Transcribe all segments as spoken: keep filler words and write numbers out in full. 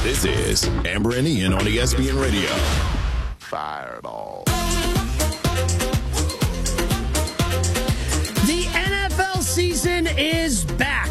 This is Amber and Ian on E S P N Radio. Fireball. The N F L season is back.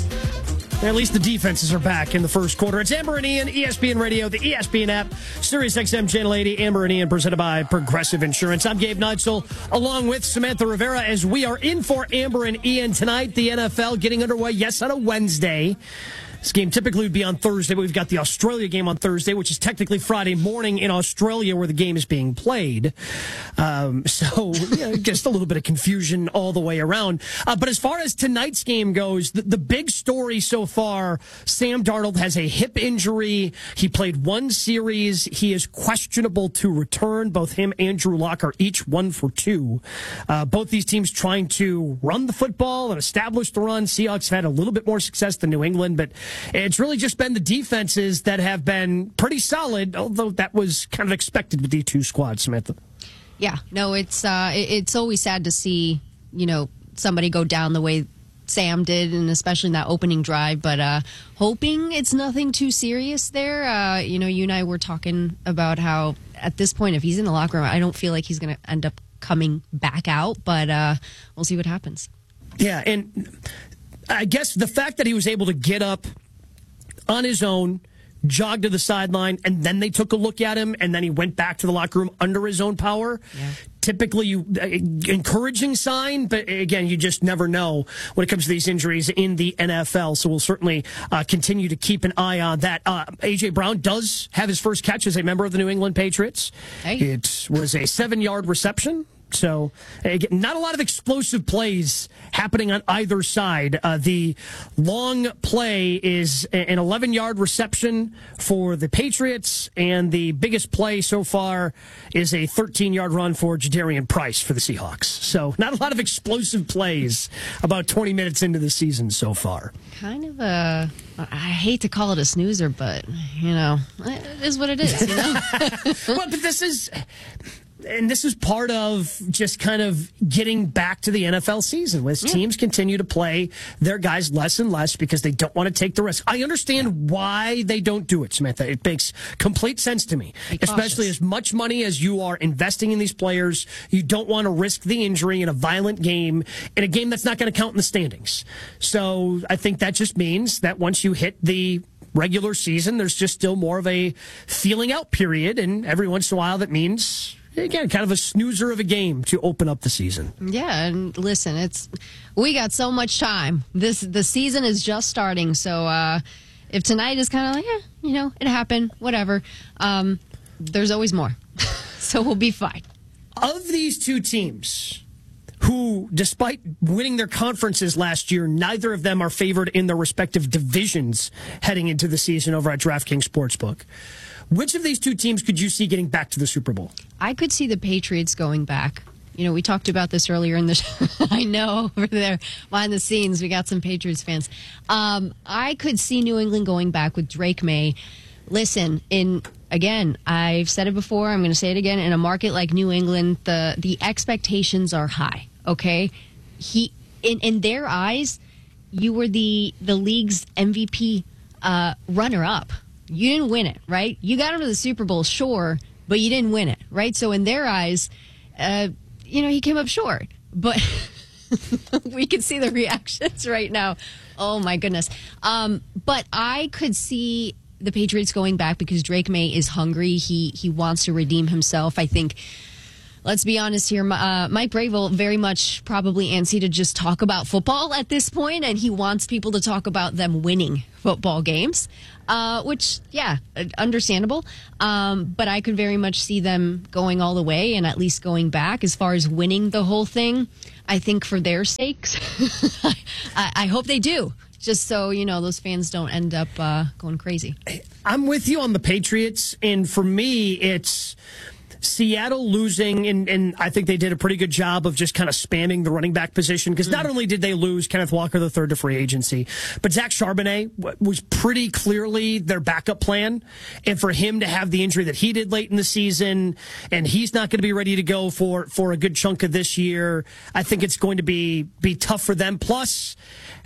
At least the defenses are back in the first quarter. It's Amber and Ian, E S P N Radio, the E S P N app, Sirius X M Channel eighty, Amber and Ian, presented by Progressive Insurance. I'm Gabe Neitzel, along with Samantha Rivera, as we are in for Amber and Ian tonight. The N F L getting underway, yes, on a Wednesday. This game typically would be on Thursday, but we've got the Australia game on Thursday, which is technically Friday morning in Australia where the game is being played. Um, so, yeah, just a little bit of confusion all the way around. Uh, but as far as tonight's game goes, the, the big story so far, Sam Darnold has a hip injury. He played one series. He is questionable to return. Both him and Drew Lock are each one for two. Uh, both these teams trying to run the football and establish the run. Seahawks have had a little bit more success than New England, but it's really just been the defenses that have been pretty solid, although that was kind of expected with the two squads, Samantha. Yeah, no, it's uh, it's always sad to see, you know, somebody go down the way Sam did, and especially in that opening drive. But uh, hoping it's nothing too serious there. Uh, you know, you and I were talking about how at this point, if he's in the locker room, I don't feel like he's going to end up coming back out. But uh, we'll see what happens. Yeah, and I guess the fact that he was able to get up on his own, jogged to the sideline, and then they took a look at him, and then he went back to the locker room under his own power. Yeah. Typically, you uh, encouraging sign, but again, you just never know when it comes to these injuries in the N F L. So we'll certainly uh, continue to keep an eye on that. Uh, A J. Brown does have his first catch as a member of the New England Patriots. Hey. It was a seven-yard reception. So, again, not a lot of explosive plays happening on either side. Uh, the long play is an eleven-yard reception for the Patriots, and the biggest play so far is a thirteen-yard run for Jadarian Price for the Seahawks. So, not a lot of explosive plays about twenty minutes into the season so far. Kind of a, I hate to call it a snoozer, but, you know, it is what it is, you know? Well, but this is... And this is part of just kind of getting back to the N F L season, as yeah. teams continue to play their guys less and less because they don't want to take the risk. I understand why they don't do it, Samantha. It makes complete sense to me, especially as much money as you are investing in these players. You don't want to risk the injury in a violent game, in a game that's not going to count in the standings. So I think that just means that once you hit the regular season, there's just still more of a feeling out period, and every once in a while that means... Again, kind of a snoozer of a game to open up the season. Yeah, and listen, it's we got so much time. This the season is just starting, so uh, if tonight is kind of like, yeah, you know, it happened, whatever. Um, there's always more, so we'll be fine. Of these two teams, who, despite winning their conferences last year, neither of them are favored in their respective divisions heading into the season over at DraftKings Sportsbook. Which of these two teams could you see getting back to the Super Bowl? I could see the Patriots going back. You know, we talked about this earlier in the show. I know, over there behind the scenes, we got some Patriots fans. Um, I could see New England going back with Drake May. Listen, in again, I've said it before, I'm going to say it again. In a market like New England, the the expectations are high. Okay, he in in their eyes, you were the the league's M V P uh, runner up. You didn't win it, right? You got him to the Super Bowl, sure, but you didn't win it, right? So in their eyes, uh, you know, he came up short. But we can see the reactions right now. Oh, my goodness. Um, but I could see the Patriots going back because Drake May is hungry. He he wants to redeem himself. I think, let's be honest here, uh, Mike Bravel very much probably antsy to just talk about football at this point, and he wants people to talk about them winning football games. Uh, which, yeah, understandable. Um, but I could very much see them going all the way and at least going back as far as winning the whole thing. I think for their sakes, I, I hope they do. Just so, you know, those fans don't end up uh, going crazy. I'm with you on the Patriots. And for me, it's Seattle losing, and, and I think they did a pretty good job of just kind of spamming the running back position, because mm. not only did they lose Kenneth Walker the third to free agency, but Zach Charbonnet was pretty clearly their backup plan, and for him to have the injury that he did late in the season, and he's not going to be ready to go for, for a good chunk of this year, I think it's going to be, be tough for them. Plus,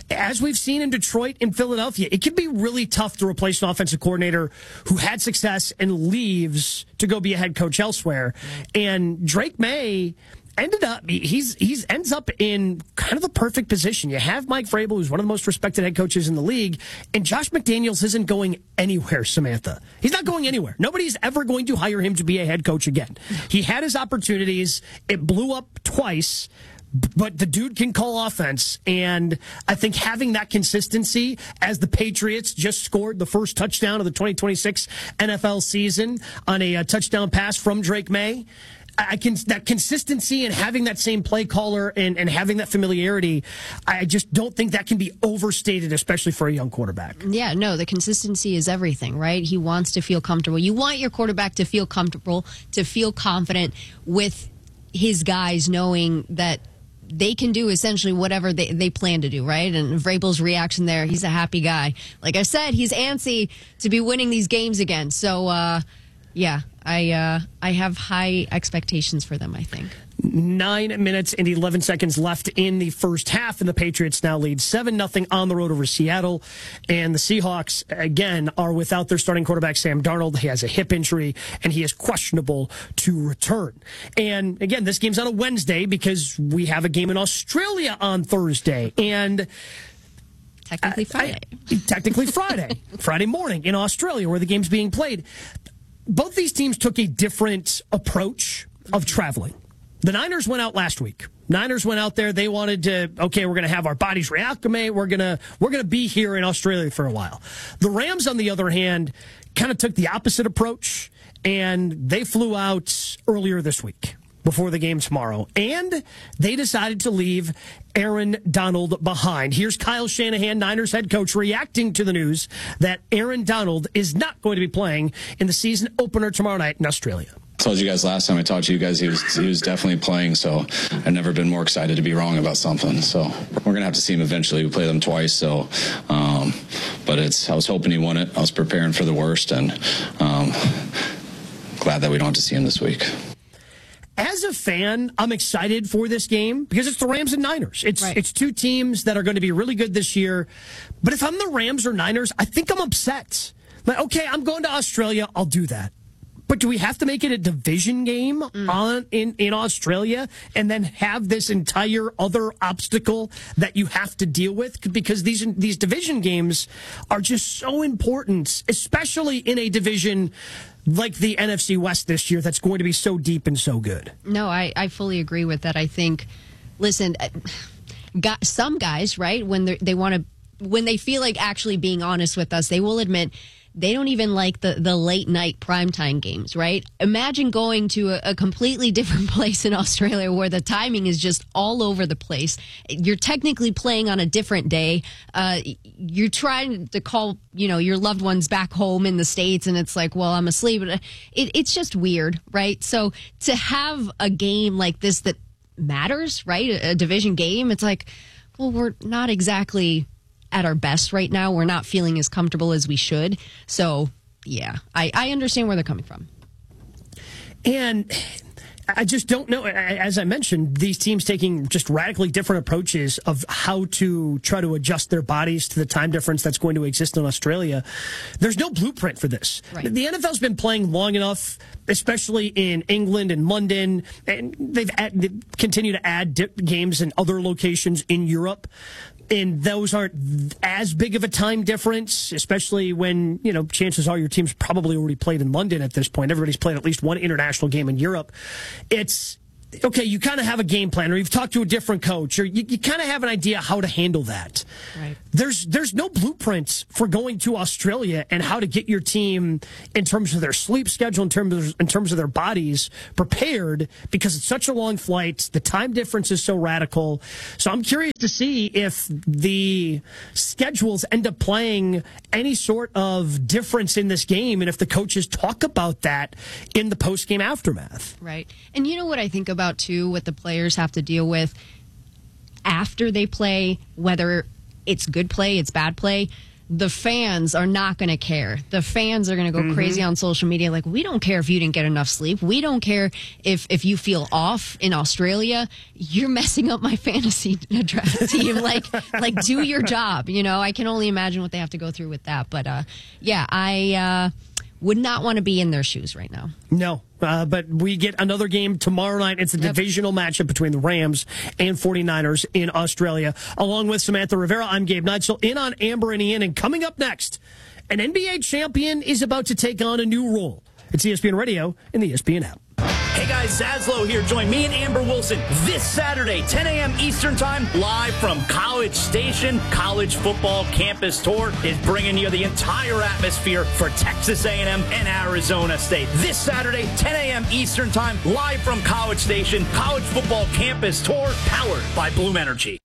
as we've seen in Detroit and Philadelphia, it can be really tough to replace an offensive coordinator who had success and leaves to go be a head coach elsewhere. And Drake May ended up, he's he's ends up in kind of the perfect position. You have Mike Vrabel, who's one of the most respected head coaches in the league, and Josh McDaniels isn't going anywhere, Samantha. He's not going anywhere. Nobody's ever going to hire him to be a head coach again. He had his opportunities. It blew up twice. But the dude can call offense, and I think having that consistency as the Patriots just scored the first touchdown of the twenty twenty-six N F L season on a, a touchdown pass from Drake May, I can that consistency and having that same play caller and, and having that familiarity, I just don't think that can be overstated, especially for a young quarterback. Yeah, no, the consistency is everything, right? He wants to feel comfortable. You want your quarterback to feel comfortable, to feel confident with his guys, knowing that they can do essentially whatever they, they plan to do, right? And Vrabel's reaction there, he's a happy guy. Like I said, he's antsy to be winning these games again. So, uh, yeah, I uh, I have high expectations for them, I think. Nine minutes and eleven seconds left in the first half, and the Patriots now lead seven nothing on the road over Seattle. And the Seahawks, again, are without their starting quarterback, Sam Darnold. He has a hip injury, and he is questionable to return. And, again, this game's on a Wednesday because we have a game in Australia on Thursday. And technically Friday. I, I, technically Friday. Friday morning in Australia where the game's being played. Both these teams took a different approach of traveling. The Niners went out last week. Niners went out there. They wanted to, okay, we're going to have our bodies reacclimate. We're going to we're going to be here in Australia for a while. The Rams, on the other hand, kind of took the opposite approach, and they flew out earlier this week before the game tomorrow, and they decided to leave Aaron Donald behind. Here's Kyle Shanahan, Niners head coach, reacting to the news that Aaron Donald is not going to be playing in the season opener tomorrow night in Australia. I told you guys last time I talked to you guys, he was he was definitely playing, so I've never been more excited to be wrong about something. So we're going to have to see him eventually. We play them twice, so um, but it's I was hoping he won it. I was preparing for the worst, and um, glad that we don't have to see him this week. As a fan, I'm excited for this game because it's the Rams and Niners. It's right. It's two teams that are going to be really good this year. But if I'm the Rams or Niners, I think I'm upset. Like, okay, I'm going to Australia. I'll do that. But do we have to make it a division game mm. on in, in Australia and then have this entire other obstacle that you have to deal with? Because these these division games are just so important, especially in a division like the N F C West this year that's going to be so deep and so good. No, I, I fully agree with that. I think, listen, got some guys, right, when they want to, when they feel like actually being honest with us, they will admit they don't even like the, the late night primetime games, right? Imagine going to a, a completely different place in Australia where the timing is just all over the place. You're technically playing on a different day. Uh, you're trying to call, you know, your loved ones back home in the States, and it's like, well, I'm asleep. It, it's just weird, right? So to have a game like this that matters, right? A, a division game, it's like, well, we're not exactly at our best right now. We're not feeling as comfortable as we should. So, yeah, I, I understand where they're coming from. And I just don't know. As I mentioned, these teams taking just radically different approaches of how to try to adjust their bodies to the time difference that's going to exist in Australia. There's no blueprint for this. Right. The N F L's been playing long enough, especially in England and London, and they've, add, they've continued to add dip games in other locations in Europe. And those aren't as big of a time difference, especially when, you know, chances are your team's probably already played in London at this point. Everybody's played at least one international game in Europe. It's, okay, you kind of have a game plan, or you've talked to a different coach, or you, you kind of have an idea how to handle that. Right. There's there's no blueprints for going to Australia and how to get your team in terms of their sleep schedule, in terms of, in terms of their bodies prepared, because it's such a long flight. The time difference is so radical. So I'm curious to see if the schedules end up playing any sort of difference in this game, and if the coaches talk about that in the post-game aftermath. Right. And you know what I think about, too, what the players have to deal with after they play, whether it's good play, it's bad play. the fans are not going to care. The fans are going to go mm-hmm. crazy on social media. Like, we don't care if you didn't get enough sleep. We don't care if, if you feel off in Australia. You're messing up my fantasy draft team. like, like do your job. You know, I can only imagine what they have to go through with that. But, uh, yeah, I uh, would not want to be in their shoes right now. No. Uh, but we get another game tomorrow night. It's a yep. divisional matchup between the Rams and 49ers in Australia. Along with Samantha Rivera, I'm Gabe Neitzel in on Amber and Ian. And coming up next, an N B A champion is about to take on a new role. It's E S P N Radio and the E S P N app. Hey guys, Zaslow here. Join me and Amber Wilson this Saturday, ten a.m. Eastern Time, live from College Station. College Football Campus Tour is bringing you the entire atmosphere for Texas A and M and Arizona State. This Saturday, ten a.m. Eastern Time, live from College Station. College Football Campus Tour, powered by Bloom Energy.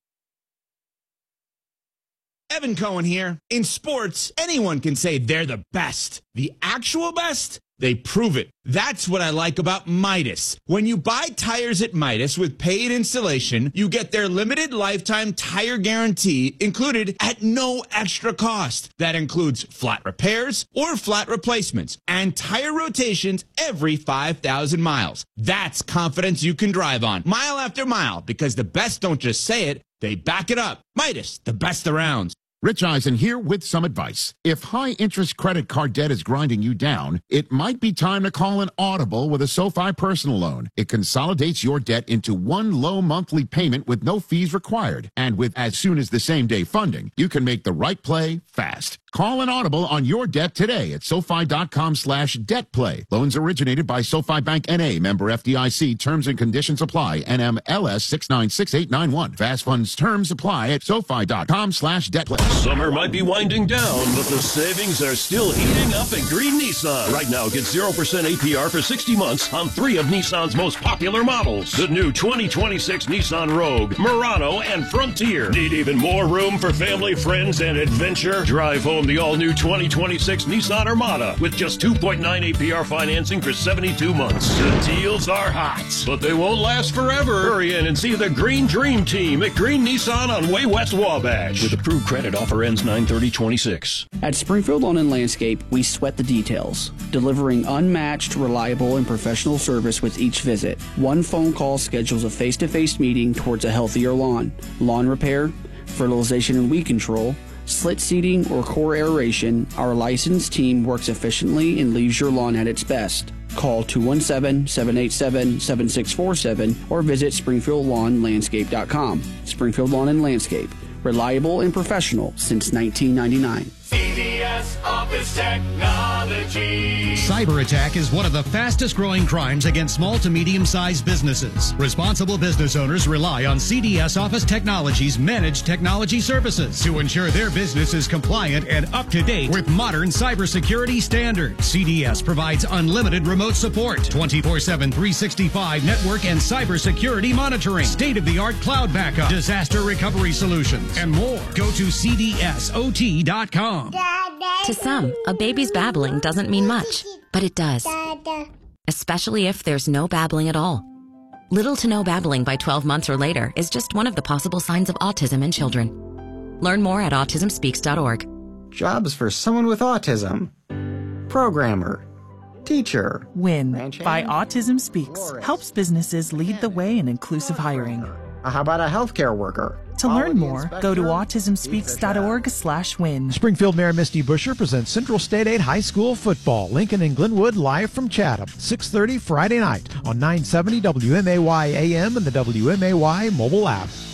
Evan Cohen here. In sports, anyone can say they're the best. The actual best? They prove it. That's what I like about Midas. When you buy tires at Midas with paid installation, you get their limited lifetime tire guarantee included at no extra cost. That includes flat repairs or flat replacements and tire rotations every five thousand miles. That's confidence you can drive on mile after mile, because the best don't just say it, they back it up. Midas, the best around. Rich Eisen here with some advice. If high-interest credit card debt is grinding you down, it might be time to call an Audible with a SoFi personal loan. It consolidates your debt into one low monthly payment with no fees required. And with as soon as the same-day funding, you can make the right play fast. Call an Audible on your debt today at SoFi.com slash debt play. Loans originated by SoFi Bank N A, member F D I C. Terms and conditions apply. N M L S six nine six eight nine one. Fast funds terms apply at SoFi.com slash debt play. Summer might be winding down, but the savings are still heating up at Green Nissan. Right now, get zero percent A P R for sixty months on three of Nissan's most popular models. The new twenty twenty-six Nissan Rogue, Murano, and Frontier. Need even more room for family, friends, and adventure? Drive home the all-new twenty twenty-six Nissan Armada with just two point nine A P R financing for seventy-two months. The deals are hot, but they won't last forever. Hurry in and see the Green Dream Team at Green Nissan on Way West Wabash. With approved credit, offer ends nine thirty twenty-six. At Springfield Lawn and Landscape, we sweat the details, delivering unmatched, reliable, and professional service with each visit. One phone call schedules a face-to-face meeting towards a healthier lawn. Lawn repair, fertilization and weed control, slit seeding, or core aeration, our licensed team works efficiently and leaves your lawn at its best. Call two one seven, seven eight seven, seven six four seven or visit springfield lawn landscape dot com. Springfield Lawn and Landscape, reliable and professional since nineteen ninety-nine. C D S Office Technology. Cyber attack is one of the fastest growing crimes against small to medium-sized businesses. Responsible business owners rely on C D S Office Technology's managed technology services to ensure their business is compliant and up to date with modern cybersecurity standards. C D S provides unlimited remote support, twenty-four seven, three sixty-five network and cybersecurity monitoring, state-of-the-art cloud backup, disaster recovery solutions, and more. Go to C D S O T dot com. To some, a baby's babbling doesn't mean much, but it does. Especially if there's no babbling at all. Little to no babbling by twelve months or later is just one of the possible signs of autism in children. Learn more at autism speaks dot org. Jobs for someone with autism. Programmer. Teacher. WIN by Autism Speaks helps businesses lead the way in inclusive hiring. How about a healthcare worker? To learn more, go to autism speaks dot org slash win. Springfield Mayor Misty Buscher presents Central State eight High School Football. Lincoln and Glenwood live from Chatham. six thirty Friday night on nine seventy W M A Y A M and the W M A Y mobile app.